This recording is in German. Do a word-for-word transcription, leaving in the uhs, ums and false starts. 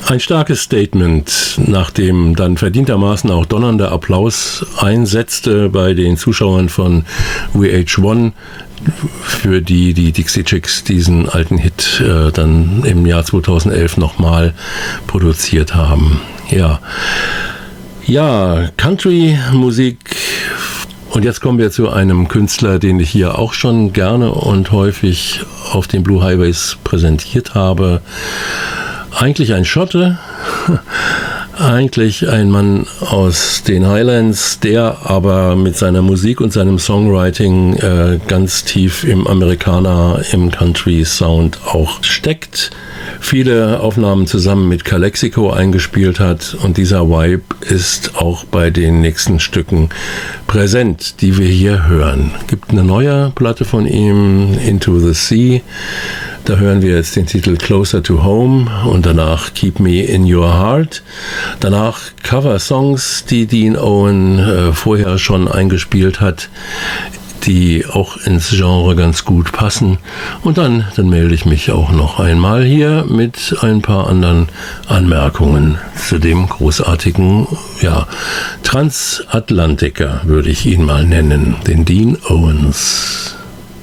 Ein starkes Statement, nachdem dann verdientermaßen auch donnernder Applaus einsetzte bei den Zuschauern von V H eins, für die die Dixie Chicks diesen alten Hit äh, dann im Jahr zweitausendelf nochmal produziert haben. Ja, ja, Country-Musik. Und jetzt kommen wir zu einem Künstler, den ich hier auch schon gerne und häufig auf den Blue Highways präsentiert habe. Eigentlich ein Schotte, eigentlich ein Mann aus den Highlands, der aber mit seiner Musik und seinem Songwriting äh, ganz tief im Amerikaner, im Country-Sound auch steckt. Viele Aufnahmen zusammen mit Calexico eingespielt hat und dieser Vibe ist auch bei den nächsten Stücken präsent, die wir hier hören. Gibt eine neue Platte von ihm, Into the Sea. Da hören wir jetzt den Titel Closer to Home und danach Keep Me in Your Heart. Danach Cover-Songs, die Dean Owen äh, vorher schon eingespielt hat, die auch ins Genre ganz gut passen. Und dann, dann melde ich mich auch noch einmal hier mit ein paar anderen Anmerkungen zu dem großartigen, ja, Transatlantiker, würde ich ihn mal nennen, den Dean Owens.